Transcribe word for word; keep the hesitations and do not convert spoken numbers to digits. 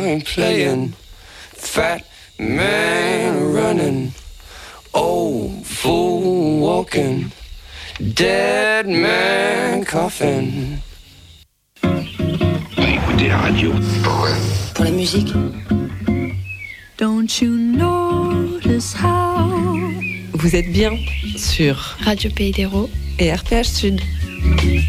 man playing, fat man running, old fool walking, dead man coughing. Bah, écoutez la radio. Pourquoi ? Pour la musique. Don't you notice how... Vous êtes bien sur Radio Pays d'Hérault et R P H Sud.